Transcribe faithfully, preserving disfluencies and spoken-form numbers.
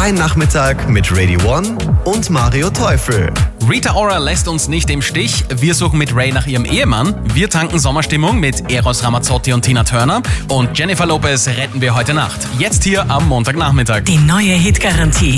Dein Nachmittag mit Radio One und Mario Teufel. Rita Ora lässt uns nicht im Stich. Wir suchen mit Ray nach ihrem Ehemann. Wir tanken Sommerstimmung mit Eros Ramazzotti und Tina Turner. Und Jennifer Lopez retten wir heute Nacht. Jetzt hier am Montagnachmittag. Die neue Hitgarantie.